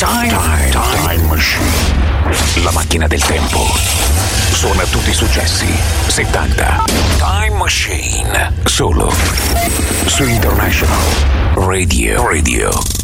Time Machine. La macchina del tempo. Suona tutti i successi 70. Time Machine. Solo su International Radio.